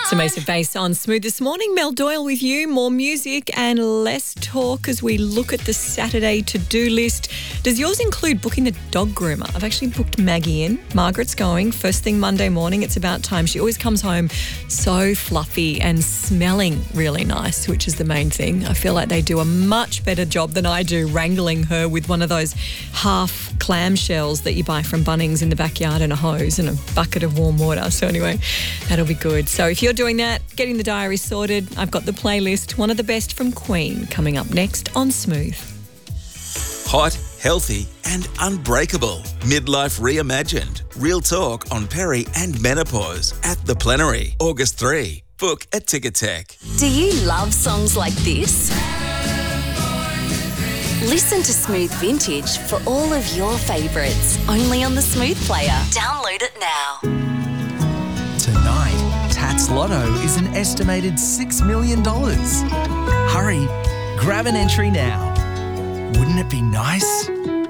It's Amazing Bass on Smooth this morning. Mel Doyle with you. More music and less talk as we look at the Saturday to-do list. Does yours include booking the dog groomer? I've actually booked Maggie in. Margaret's going first thing Monday morning. It's about time. She always comes home so fluffy and smelling really nice, which is the main thing. I feel like they do a much better job than I do wrangling her with one of those half clamshells that you buy from Bunnings in the backyard and a hose and a bucket of warm water. So anyway, that'll be good. So if you're doing that, getting the diary sorted, I've got the playlist, one of the best from Queen, coming up next on Smooth. Hot, healthy and unbreakable. Midlife reimagined. Real talk on peri and menopause at The Plenary, August 3. Book at Ticketek. Do you love songs like this? Listen to Smooth Vintage for all of your favourites, only on the Smooth Player. Download it now. Tonight, Tats Lotto is an estimated $6 million. Hurry, grab an entry now. Wouldn't it be nice?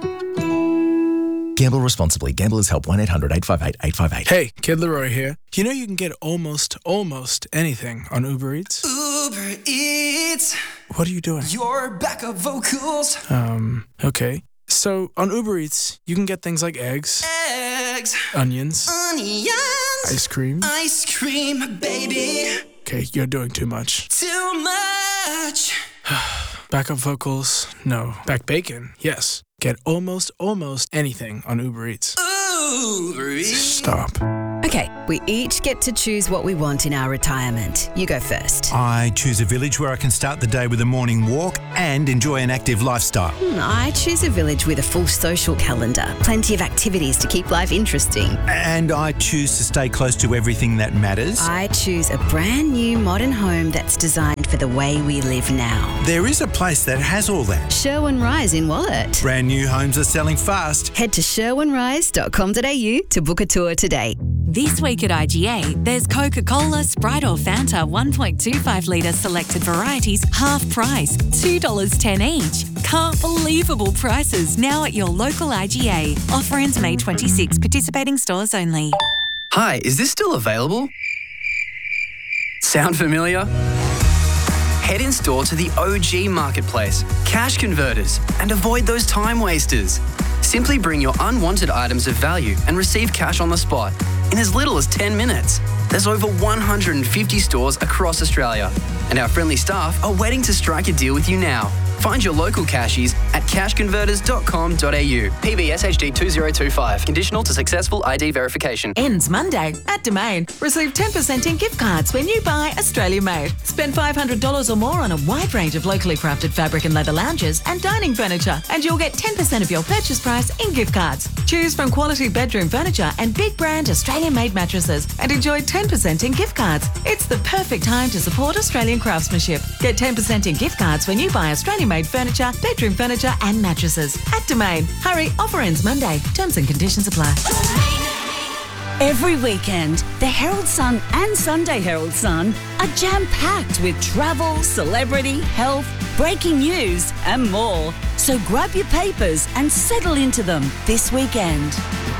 Gamble responsibly. Gamblers Help 1-800-858-858. Hey, Kid Leroy here. You know you can get almost anything on Uber Eats? Uber Eats. What are you doing? Your backup vocals. Okay. So on Uber Eats, you can get things like eggs, onions, ice cream, baby. Okay, you're doing too much. Too much. Backup vocals, no. Back bacon, yes. Get almost anything on Uber Eats. Uber Eats. Stop. Okay, we each get to choose what we want in our retirement. You go first. I choose a village where I can start the day with a morning walk and enjoy an active lifestyle. I choose a village with a full social calendar, plenty of activities to keep life interesting. And I choose to stay close to everything that matters. I choose a brand new modern home that's designed for the way we live now. There is a place that has all that. Sherwin Rise in Wallet. Brand new homes are selling fast. Head to sherwinrise.com.au to book a tour today. This week at IGA, there's Coca-Cola, Sprite or Fanta 1.25 litre selected varieties, half price, $2.10 each. Can't believable prices now at your local IGA. Offer ends May 26, participating stores only. Hi, is this still available? Sound familiar? Head in store to the OG Marketplace, Cash Converters, and avoid those time wasters. Simply bring your unwanted items of value and receive cash on the spot in as little as 10 minutes. There's over 150 stores across Australia, and our friendly staff are waiting to strike a deal with you now. Find your local cashies at cashconverters.com.au. PBSHD 2025. Conditional to successful ID verification. Ends Monday at Domain. Receive 10% in gift cards when you buy Australia Made. Spend $500 or more on a wide range of locally crafted fabric and leather lounges and dining furniture, and you'll get 10% of your purchase price in gift cards. Choose from quality bedroom furniture and big brand Australian made mattresses and enjoy 10% in gift cards. It's the perfect time to support Australian craftsmanship. Get 10% in gift cards when you buy Australian made furniture, bedroom furniture and mattresses at Domain. Hurry, offer ends Monday. Terms and conditions apply. Every weekend, the Herald Sun and Sunday Herald Sun are jam-packed with travel, celebrity, health, breaking news and more. So grab your papers and settle into them this weekend.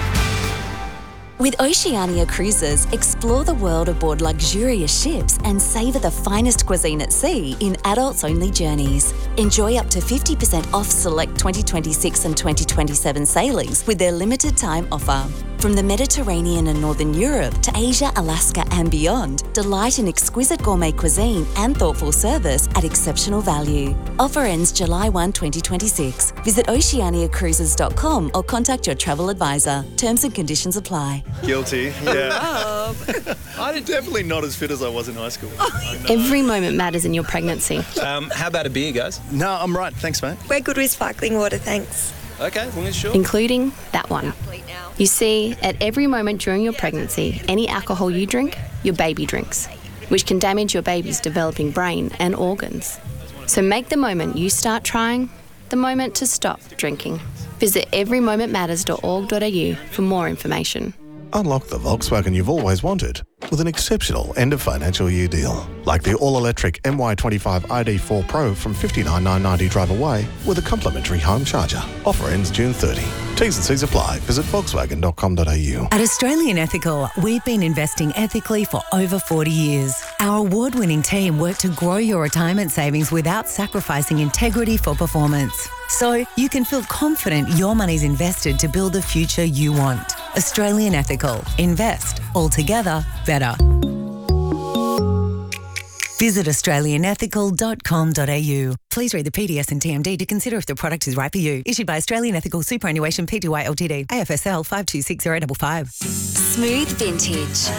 With Oceania Cruises, explore the world aboard luxurious ships and savour the finest cuisine at sea in adults-only journeys. Enjoy up to 50% off select 2026 and 2027 sailings with their limited time offer. From the Mediterranean and Northern Europe to Asia, Alaska and beyond, delight in exquisite gourmet cuisine and thoughtful service at exceptional value. Offer ends July 1, 2026. Visit oceaniacruises.com or contact your travel advisor. Terms and conditions apply. Guilty, yeah. I'm definitely not as fit as I was in high school. Every moment matters in your pregnancy. How about a beer, guys? No, I'm right. Thanks, mate. We're good with sparkling water, thanks. Okay, well, sure. Including that one. You see, at every moment during your pregnancy, any alcohol you drink, your baby drinks, which can damage your baby's developing brain and organs. So make the moment you start trying the moment to stop drinking. Visit everymomentmatters.org.au for more information. Unlock the Volkswagen you've always wanted with an exceptional end of financial year deal. Like the all-electric MY25 ID4 Pro from $59,990 drive away with a complimentary home charger. Offer ends June 30. T's and C's apply. Visit Volkswagen.com.au. At Australian Ethical, we've been investing ethically for over 40 years. Our award-winning team work to grow your retirement savings without sacrificing integrity for performance. So you can feel confident your money's invested to build the future you want. Australian Ethical. Invest. Altogether better. Visit australianethical.com.au. Please read the PDS and TMD to consider if the product is right for you. Issued by Australian Ethical Superannuation Pty Ltd. AFSL 526055. Smooth Vintage.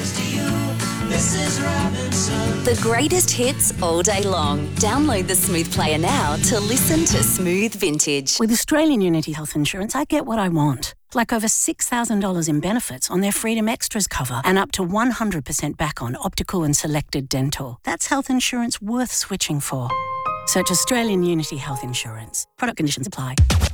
The greatest hits all day long. Download the Smooth Player now to listen to Smooth Vintage. With Australian Unity Health Insurance, I get what I want. Like over $6,000 in benefits on their Freedom Extras cover and up to 100% back on optical and selected dental. That's health insurance worth switching for. Search Australian Unity Health Insurance. Product conditions apply.